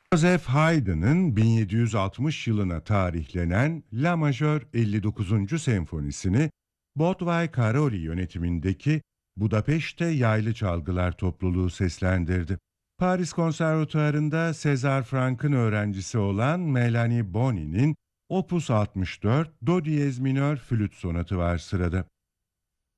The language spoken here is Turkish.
Joseph Haydn'ın 1760 yılına tarihlenen La Majör 59. senfonisini Bodvay Karoli yönetimindeki Budapeşte Yaylı Çalgılar Topluluğu seslendirdi. Paris Konservatuarı'nda César Frank'ın öğrencisi olan Melanie Boni'nin Opus 64 Do diyez minör flüt sonatı var sırada.